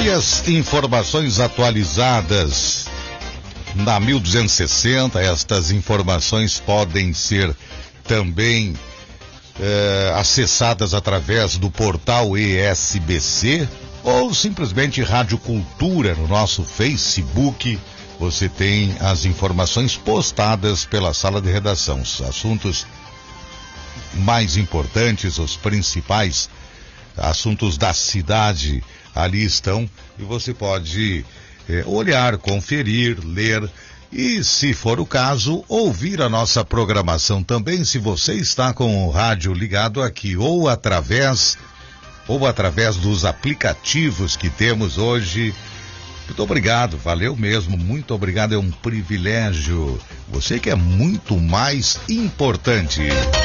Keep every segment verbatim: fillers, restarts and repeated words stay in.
E as informações atualizadas na mil duzentos e sessenta, estas informações podem ser também eh, acessadas através do portal E S B C ou simplesmente Rádio Cultura no nosso Facebook. Você tem as informações postadas pela sala de redação, os assuntos mais importantes, os principais assuntos da cidade ali estão e você pode eh, olhar, conferir, ler e, se for o caso, ouvir a nossa programação também, se você está com o rádio ligado aqui ou através ou através dos aplicativos que temos hoje. Muito obrigado, valeu mesmo, muito obrigado, é um privilégio. Você que é muito mais importante.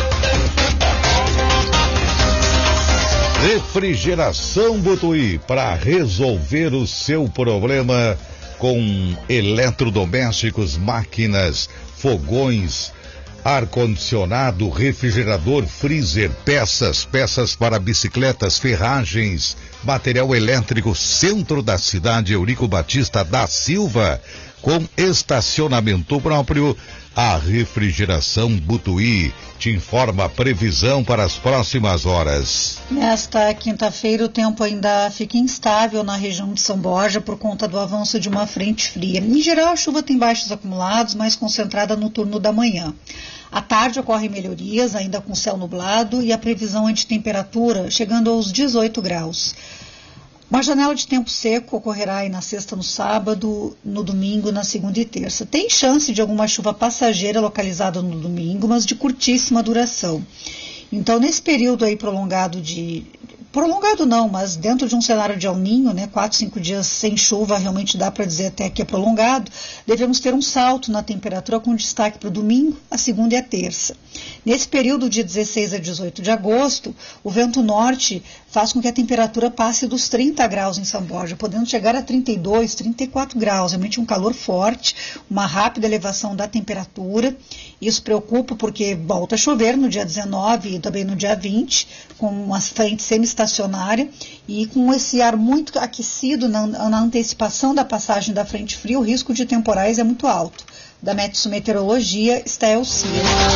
Refrigeração Butuí, para resolver o seu problema com eletrodomésticos, máquinas, fogões, ar-condicionado, refrigerador, freezer, peças, peças para bicicletas, ferragens, material elétrico, centro da cidade, Eurico Batista da Silva, com estacionamento próprio. A Refrigeração Butuí te informa a previsão para as próximas horas. Nesta quinta-feira o tempo ainda fica instável na região de São Borja por conta do avanço de uma frente fria. Em geral, a chuva tem baixos acumulados, mais concentrada no turno da manhã. À tarde ocorrem melhorias, ainda com céu nublado, e a previsão é de temperatura chegando aos dezoito graus. Uma janela de tempo seco ocorrerá aí na sexta, no sábado, no domingo, na segunda e terça. Tem chance de alguma chuva passageira localizada no domingo, mas de curtíssima duração. Então, nesse período aí prolongado de... Prolongado não, mas dentro de um cenário de El Niño, né, quatro, cinco dias sem chuva, realmente dá para dizer até que é prolongado, devemos ter um salto na temperatura com destaque para o domingo, a segunda e a terça. Nesse período de dezesseis a dezoito de agosto, o vento norte faz com que a temperatura passe dos trinta graus em São Borja, podendo chegar a trinta e dois, trinta e quatro graus, realmente um calor forte, uma rápida elevação da temperatura. Isso preocupa porque volta a chover no dia dezenove e também no dia vinte, com uma frente semi-estacionária e com esse ar muito aquecido na, na antecipação da passagem da frente fria, o risco de temporais é muito alto. Da Metsu-Meteorologia, Estel Cia.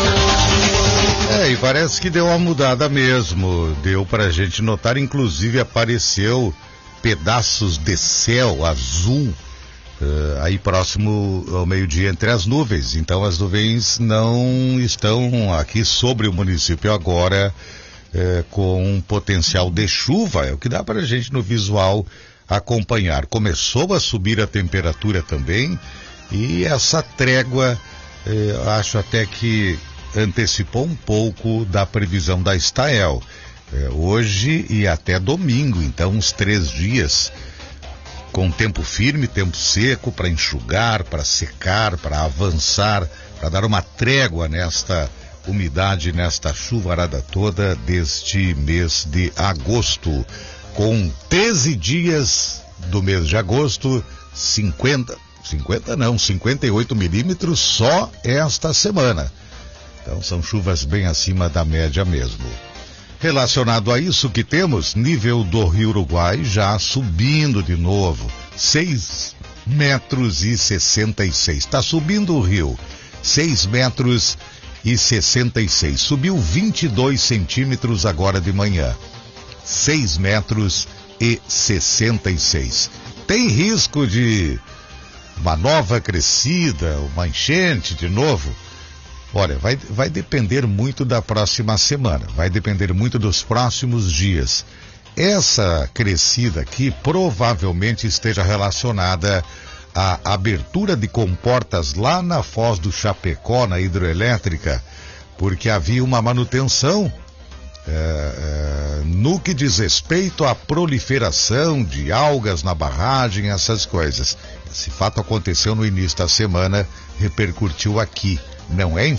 É, e parece que deu uma mudada mesmo, deu pra gente notar, inclusive apareceu pedaços de céu azul Uh, aí próximo ao meio-dia entre as nuvens. Então as nuvens não estão aqui sobre o município agora uh, com um potencial de chuva, é o que dá para a gente no visual acompanhar. Começou a subir a temperatura também e essa trégua uh, acho até que antecipou um pouco da previsão da Estael. Uh, hoje e até domingo, então uns três dias com tempo firme, tempo seco, para enxugar, para secar, para avançar, para dar uma trégua nesta umidade, nesta chuvarada toda deste mês de agosto. Com treze dias do mês de agosto, cinquenta, cinquenta não, cinquenta e oito milímetros só esta semana. Então são chuvas bem acima da média mesmo. Relacionado a isso que temos, nível do Rio Uruguai já subindo de novo, seis metros e sessenta e seis. Está subindo o rio, seis metros e sessenta e seis. Subiu vinte e dois centímetros agora de manhã, seis metros e sessenta e seis. Tem risco de uma nova crescida, uma enchente de novo? Olha, vai, vai depender muito da próxima semana, vai depender muito dos próximos dias. Essa crescida aqui provavelmente esteja relacionada à abertura de comportas lá na Foz do Chapecó, na hidroelétrica, porque havia uma manutenção é, é, no que diz respeito à proliferação de algas na barragem, essas coisas. Esse fato aconteceu no início da semana, repercutiu aqui. Não é